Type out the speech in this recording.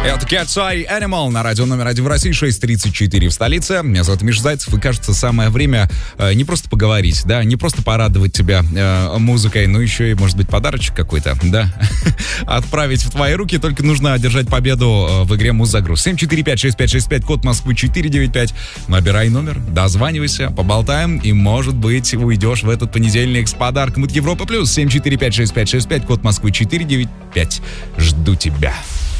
Это Cat's Eye Animal на радио номер 1 в России, 6:34 в столице. Меня зовут Миша Зайцев, и кажется, самое время не просто поговорить, да, не просто порадовать тебя музыкой, но еще и, может быть, подарочек какой-то, да, отправить в твои руки. Только нужно одержать победу в игре Муззагруз. 745-6565, код Москвы 495. Набирай номер, дозванивайся, поболтаем, и, может быть, уйдешь в этот понедельник с подарком от Европа+. 745-6565, код Москвы 495. Жду тебя.